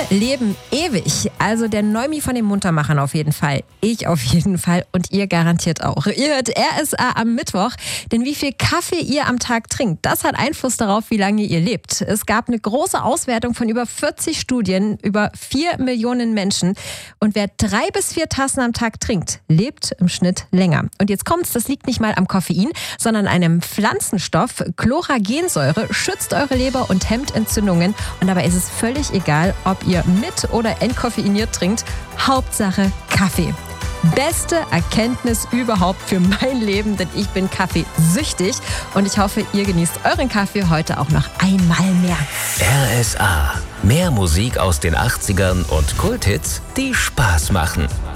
leben ewig. Also der Neumi von den Muntermachern auf jeden Fall. Ich auf jeden Fall und ihr garantiert auch. Ihr hört RSA am Mittwoch, denn wie viel Kaffee ihr am Tag trinkt, das hat Einfluss darauf, wie lange ihr lebt. Es gab eine große Auswertung von über 40 Studien, über 4 Millionen Menschen. Und wer 3 bis 4 Tassen am Tag trinkt, lebt im Schnitt länger. Und jetzt kommt's, das liegt nicht mal am Koffein, sondern einem Pflanzenstoff. Chloragensäure schützt eure Leber und hemmt Entzündungen. Und dabei ist es völlig egal, ob ihr mit oder entkoffeiniert trinkt. Hauptsache Kaffee. Beste Erkenntnis überhaupt für mein Leben, denn ich bin kaffeesüchtig und ich hoffe, ihr genießt euren Kaffee heute auch noch einmal mehr. RSA. Mehr Musik aus den 80ern und Kulthits, die Spaß machen.